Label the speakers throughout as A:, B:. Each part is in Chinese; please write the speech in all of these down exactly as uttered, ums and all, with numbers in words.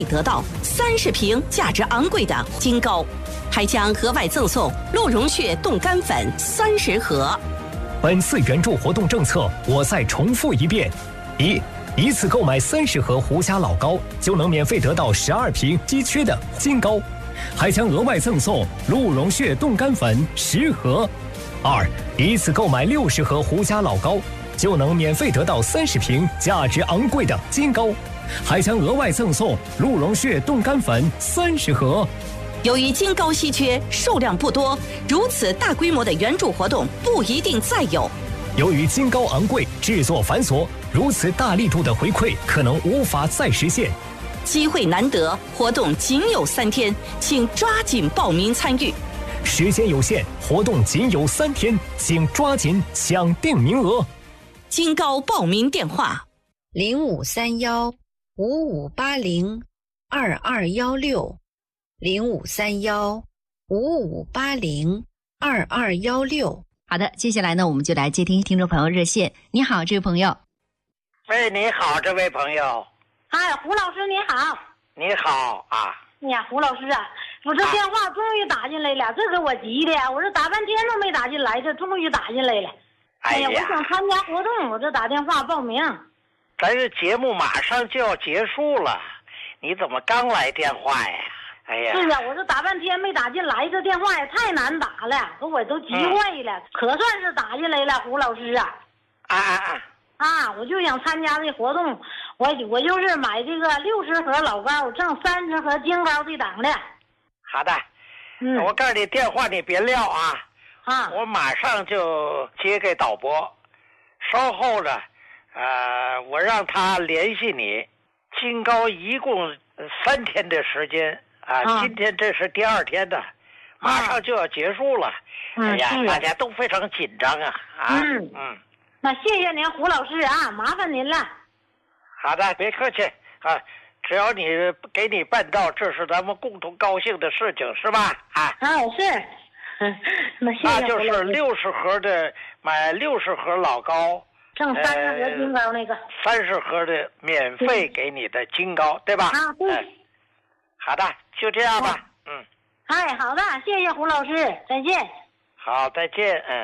A: 得到三十瓶价值昂贵的金膏，还将额外赠送鹿茸血冻干粉三十盒。
B: 本次援助活动政策，我再重复一遍：一、一次购买三十盒胡家老膏，就能免费得到十二瓶稀缺的金膏，还将额外赠送鹿茸血冻干粉十盒。二、一次购买六十盒胡家老膏，就能免费得到三十瓶价值昂贵的金膏，还将额外赠送鹿茸血冻干粉三十盒。
A: 由于金膏稀缺，数量不多，如此大规模的援助活动不一定再有。
B: 由于金膏昂贵，制作繁琐，如此大力度的回馈可能无法再实现。
A: 机会难得，活动仅有三天，请抓紧报名参与。
B: 时间有限，活动仅有三天，请抓紧抢定名额。
A: 金膏报名电话：
C: 零五三幺五五八零二二幺六。零五三幺五五八零二二幺六。
D: 好的，接下来呢，我们就来接听听众朋友热线。你好，这位朋友。
E: 喂，你好，这位朋友。
F: 哎，胡老师你好。
E: 你好啊。
F: 哎呀，胡老师啊，我这电话终于打进来了，啊、这给我急的，我这打半天都没打进来，这终于打进来了。哎呀，哎呀我想参加活动，我这打电话报名。
E: 咱这节目马上就要结束了，你怎么刚来电话呀？哎呀，
F: 是啊，我这打半天没打进来，这电话也太难打了，给我都急坏了、嗯，可算是打进来了，胡老师啊。
E: 啊啊啊！
F: 啊，我就想参加这活动，我我就是买这个六十盒老膏，挣三十盒金膏的档的。
E: 好的，
F: 嗯，
E: 我告诉你，电话你别撂啊，
F: 啊，
E: 我马上就接给导播，稍后呢，呃，我让他联系你。金膏一共三天的时间。啊，
F: 啊
E: 今天这是第二天的，马上就要结束了。
F: 嗯、
E: 哎呀，大家都非常紧张啊！啊，
F: 嗯
E: 嗯，
F: 那谢谢您，胡老师啊，麻烦您了。
E: 好的，别客气啊，只要你给你办到，这是咱们共同高兴的事情，是吧？啊，
F: 啊是，那谢谢。
E: 那就是六十盒的，买六十盒老膏，
F: 挣三十盒金膏那个，
E: 三十盒的免费给你的金膏，对吧？
F: 啊，对。哎
E: 好的，就这样吧。嗯。
F: 哎，好的，谢谢胡老师，再见。
E: 好，再见。嗯。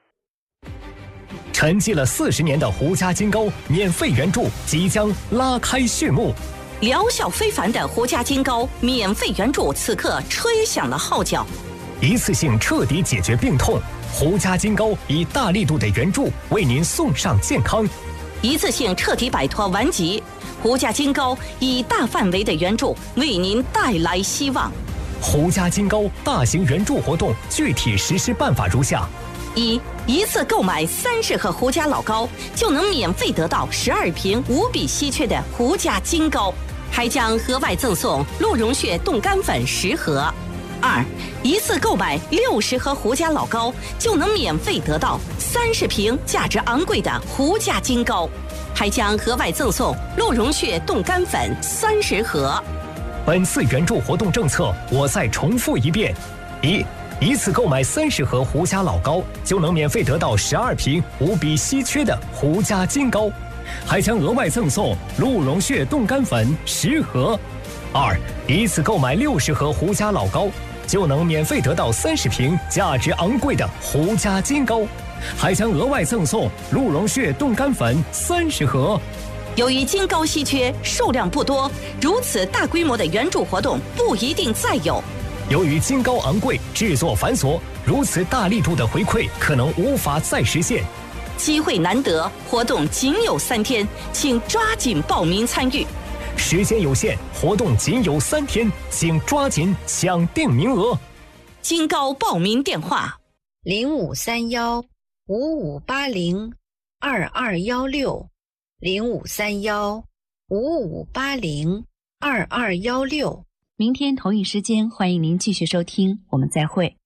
B: 沉寂了四十年的胡家金膏免费援助即将拉开序幕，
A: 疗效非凡的胡家金膏免费援助此刻吹响了号角，
B: 一次性彻底解决病痛。胡家金膏以大力度的援助为您送上健康，
A: 一次性彻底摆脱顽疾。胡家金膏以大范围的援助为您带来希望。
B: 胡家金膏大型援助活动具体实施办法如下：
A: 一、一次购买三十盒胡家老膏，就能免费得到十二瓶无比稀缺的胡家金膏，还将额外赠送鹿茸血冻干粉十盒。二、一次购买六十盒胡家老膏，就能免费得到三十瓶价值昂贵的胡家金膏，还将额外赠送鹿茸血冻干粉三十盒。
B: 本次援助活动政策，我再重复一遍：一、一次购买三十盒胡家老膏，就能免费得到十二瓶无比稀缺的胡家金膏，还将额外赠送鹿茸血冻干粉十盒。二、一次购买六十盒胡家老膏，就能免费得到三十瓶价值昂贵的胡家金膏，还将额外赠送鹿茸血冻干粉三十盒。
A: 由于金膏稀缺，数量不多，如此大规模的援助活动不一定再有。
B: 由于金膏昂贵，制作繁琐，如此大力度的回馈可能无法再实现。
A: 机会难得，活动仅有三天，请抓紧报名参与。
B: 时间有限，活动仅有三天，请抓紧抢定名额。
A: 金膏报名电话：
C: 零五三幺五五八零二二幺六。零五三幺五五八零二二幺六。
D: 明天同一时间，欢迎您继续收听，我们再会。